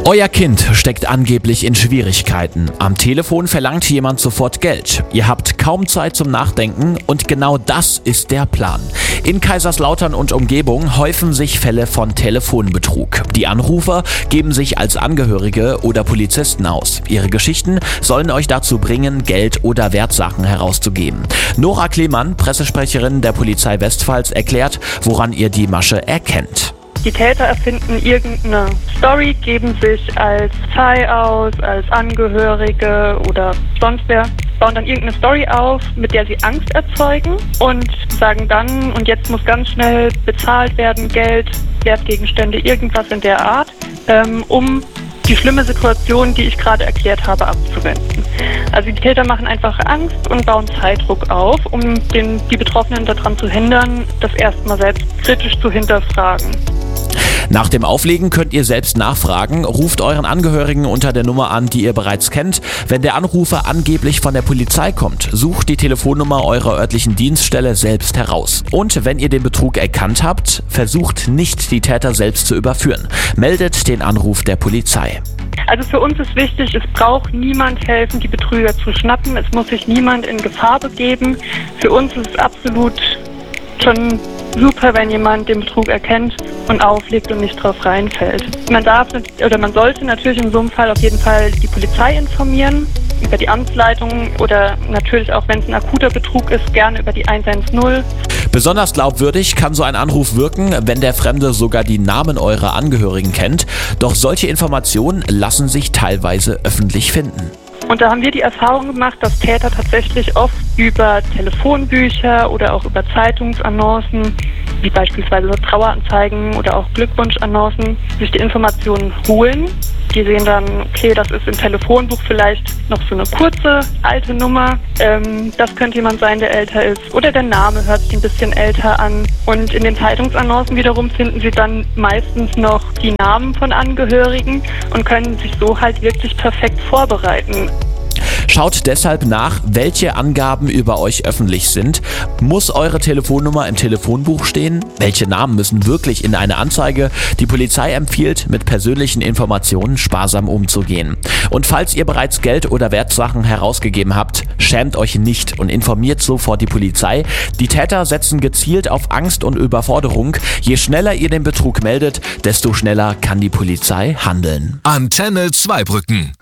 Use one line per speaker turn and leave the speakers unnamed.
Euer Kind steckt angeblich in Schwierigkeiten. Am Telefon verlangt jemand sofort Geld. Ihr habt kaum Zeit zum Nachdenken und genau das ist der Plan. In Kaiserslautern und Umgebung häufen sich Fälle von Telefonbetrug. Die Anrufer geben sich als Angehörige oder Polizisten aus. Ihre Geschichten sollen euch dazu bringen, Geld oder Wertsachen herauszugeben. Nora Klemann, Pressesprecherin der Polizei Westpfalz, erklärt, woran ihr die Masche erkennt.
Die Täter erfinden irgendeine Story, geben sich als Polizei aus, als Angehörige oder sonst wer, bauen dann irgendeine Story auf, mit der sie Angst erzeugen und sagen dann, und jetzt muss ganz schnell bezahlt werden, Geld, Wertgegenstände, irgendwas in der Art, um die schlimme Situation, die ich gerade erklärt habe, abzuwenden. Also die Täter machen einfach Angst und bauen Zeitdruck auf, um die Betroffenen daran zu hindern, das erstmal selbst kritisch zu hinterfragen.
Nach dem Auflegen könnt ihr selbst nachfragen, ruft euren Angehörigen unter der Nummer an, die ihr bereits kennt. Wenn der Anrufer angeblich von der Polizei kommt, sucht die Telefonnummer eurer örtlichen Dienststelle selbst heraus. Und wenn ihr den Betrug erkannt habt, versucht nicht, die Täter selbst zu überführen. Meldet den Anruf der Polizei.
Also für uns ist wichtig, es braucht niemand helfen, die Betrüger zu schnappen. Es muss sich niemand in Gefahr begeben. Für uns ist es absolut schon super, wenn jemand den Betrug erkennt und auflegt und nicht drauf reinfällt. Man sollte natürlich in so einem Fall auf jeden Fall die Polizei informieren, über die Amtsleitung oder natürlich auch, wenn es ein akuter Betrug ist, gerne über die 110.
Besonders glaubwürdig kann so ein Anruf wirken, wenn der Fremde sogar die Namen eurer Angehörigen kennt. Doch solche Informationen lassen sich teilweise öffentlich finden.
Und da haben wir die Erfahrung gemacht, dass Täter tatsächlich oft über Telefonbücher oder auch über Zeitungsannoncen, wie beispielsweise Traueranzeigen oder auch Glückwunschannoncen, sich die Informationen holen. Die sehen dann, okay, das ist im Telefonbuch vielleicht noch so eine kurze, alte Nummer. Das könnte jemand sein, der älter ist. Oder der Name hört sich ein bisschen älter an. Und in den Zeitungsannoncen wiederum finden sie dann meistens noch die Namen von Angehörigen und können sich so halt wirklich perfekt vorbereiten.
Schaut deshalb nach, welche Angaben über euch öffentlich sind. Muss eure Telefonnummer im Telefonbuch stehen? Welche Namen müssen wirklich in eine Anzeige? Die Polizei empfiehlt, mit persönlichen Informationen sparsam umzugehen. Und falls ihr bereits Geld oder Wertsachen herausgegeben habt, schämt euch nicht und informiert sofort die Polizei. Die Täter setzen gezielt auf Angst und Überforderung. Je schneller ihr den Betrug meldet, desto schneller kann die Polizei handeln.
Antenne Zweibrücken.